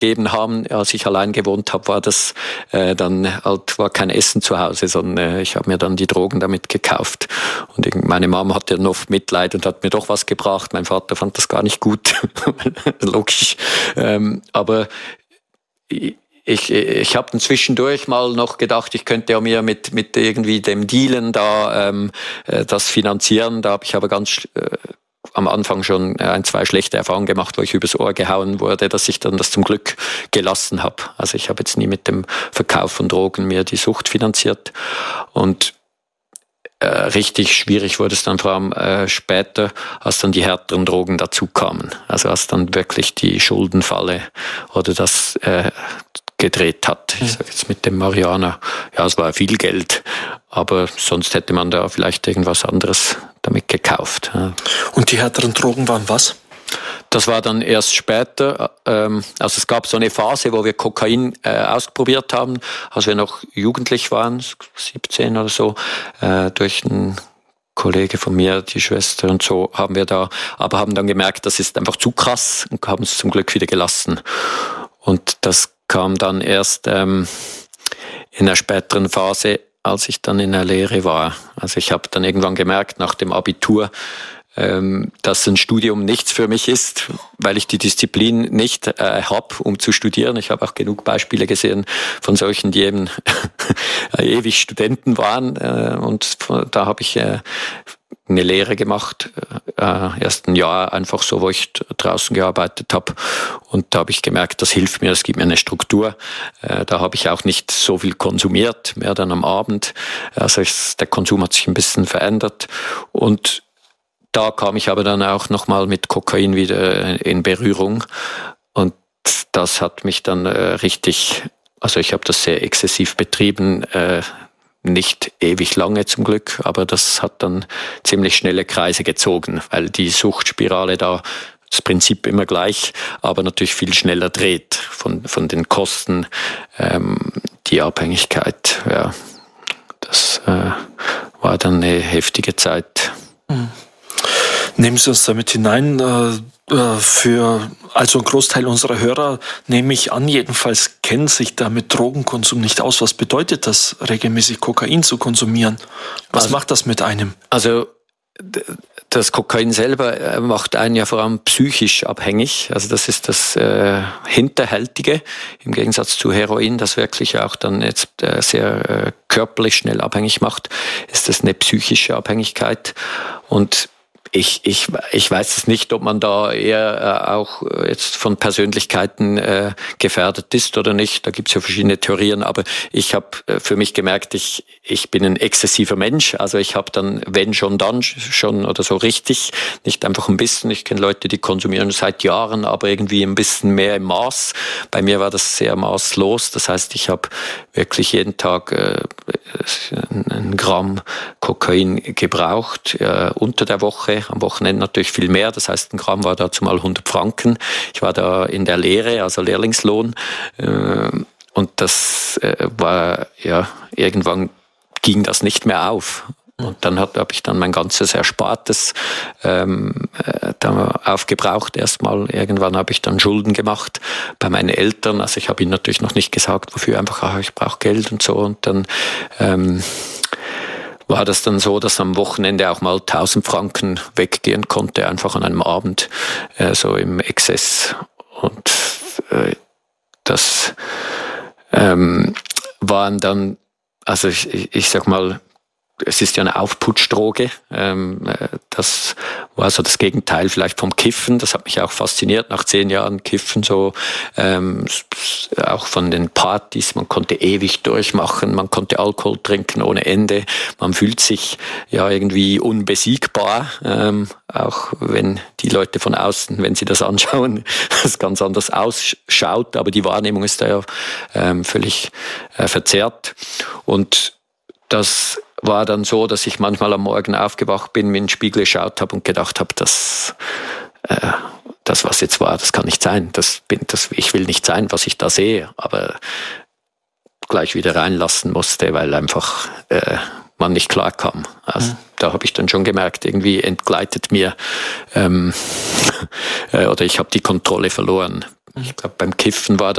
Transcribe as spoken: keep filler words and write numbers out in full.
gegeben haben, als ich allein gewohnt habe, war das äh, dann halt war kein Essen zu Hause, sondern äh, ich habe mir dann die Drogen damit gekauft. Und meine Mama hatte dann oft Mitleid und hat mir doch was gebracht. Mein Vater fand das gar nicht gut, logisch. Ähm, aber ich, ich habe dann zwischendurch mal noch gedacht, ich könnte ja mir mit mit irgendwie dem Dealen da ähm, das finanzieren. Da habe ich aber ganz äh, am Anfang schon ein, zwei schlechte Erfahrungen gemacht, wo ich übers Ohr gehauen wurde, dass ich dann das zum Glück gelassen habe. Also ich habe jetzt nie mit dem Verkauf von Drogen mir die Sucht finanziert. Und äh, richtig schwierig wurde es dann vor allem äh, später, als dann die härteren Drogen dazu kamen. Also als dann wirklich die Schuldenfalle oder das äh, gedreht hat. Ich sage jetzt mit dem Marihuana, ja, es war viel Geld, aber sonst hätte man da vielleicht irgendwas anderes damit gekauft. Und die härteren Drogen waren was? Das war dann erst später, ähm, also es gab so eine Phase, wo wir Kokain äh, ausprobiert haben, als wir noch jugendlich waren, siebzehn oder so, äh, durch einen Kollege von mir, die Schwester und so, haben wir da, aber haben dann gemerkt, das ist einfach zu krass und haben es zum Glück wieder gelassen. Und das kam dann erst ähm, in einer späteren Phase, als ich dann in der Lehre war. Also ich habe dann irgendwann gemerkt, nach dem Abitur, ähm, dass ein Studium nichts für mich ist, weil ich die Disziplin nicht äh, habe, um zu studieren. Ich habe auch genug Beispiele gesehen von solchen, die eben ewig Studenten waren. Äh, und da habe ich äh, eine Lehre gemacht, äh, erst ein Jahr einfach so, wo ich draußen gearbeitet habe. Und da habe ich gemerkt, das hilft mir, das gibt mir eine Struktur. Äh, da habe ich auch nicht so viel konsumiert, mehr dann am Abend. Also ich, der Konsum hat sich ein bisschen verändert. Und da kam ich aber dann auch nochmal mit Kokain wieder in Berührung. Und das hat mich dann äh, richtig, also ich habe das sehr exzessiv betrieben, äh, nicht ewig lange zum Glück, aber das hat dann ziemlich schnelle Kreise gezogen, weil die Suchtspirale da, das Prinzip immer gleich, aber natürlich viel schneller dreht von von den Kosten, ähm, die Abhängigkeit. Ja, das äh, war dann eine heftige Zeit. Mhm. Nehmen Sie uns damit hinein. Äh, für also ein Großteil unserer Hörer, nehme ich an, jedenfalls kennen sich da mit Drogenkonsum nicht aus. Was bedeutet das, regelmäßig Kokain zu konsumieren? Was also, macht das mit einem? Also das Kokain selber macht einen ja vor allem psychisch abhängig. Also das ist das äh, Hinterhältige im Gegensatz zu Heroin, das wirklich auch dann jetzt äh, sehr äh, körperlich schnell abhängig macht, ist das eine psychische Abhängigkeit. Und Ich, ich, ich weiß es nicht, ob man da eher äh, auch jetzt von Persönlichkeiten äh, gefährdet ist oder nicht. Da gibt es ja verschiedene Theorien, aber ich habe äh, für mich gemerkt, ich, ich bin ein exzessiver Mensch. Also ich habe dann, wenn schon, dann schon oder so richtig, nicht einfach ein bisschen. Ich kenne Leute, die konsumieren seit Jahren, aber irgendwie ein bisschen mehr im Maß. Bei mir war das sehr maßlos. Das heißt, ich habe wirklich jeden Tag äh, ein Gramm Kokain gebraucht, äh, unter der Woche. Am Wochenende natürlich viel mehr, das heißt, ein Gramm war dazu mal hundert Franken. Ich war da in der Lehre, also Lehrlingslohn, und das war, ja, irgendwann ging das nicht mehr auf. Und dann habe ich dann mein ganzes Erspartes ähm, da aufgebraucht erstmal. Irgendwann habe ich dann Schulden gemacht bei meinen Eltern. Also ich habe ihnen natürlich noch nicht gesagt, wofür, einfach, ach, ich brauche Geld und so. Und dann ähm, war das dann so, dass am Wochenende auch mal tausend Franken weggehen konnte, einfach an einem Abend, äh, so im Exzess. Und äh, das ähm, waren dann, also ich, ich, ich sag mal, es ist ja eine Aufputschdroge. Das war so das Gegenteil vielleicht vom Kiffen. Das hat mich auch fasziniert nach zehn Jahren Kiffen, so ähm, auch von den Partys. Man konnte ewig durchmachen, man konnte Alkohol trinken ohne Ende. Man fühlt sich ja irgendwie unbesiegbar, ähm, auch wenn die Leute von außen, wenn sie das anschauen, das ganz anders ausschaut. Aber die Wahrnehmung ist da ja ähm, völlig äh, verzerrt. Und das war dann so, dass ich manchmal am Morgen aufgewacht bin, mir in den Spiegel geschaut habe und gedacht habe, das, äh, das, was jetzt war, das kann nicht sein. Das bin, das, ich will nicht sein, was ich da sehe. Aber gleich wieder reinlassen musste, weil einfach äh, man nicht klar kam. Also, mhm. Da habe ich dann schon gemerkt, irgendwie entgleitet mir ähm, äh, oder ich habe die Kontrolle verloren Ich glaube, beim Kiffen war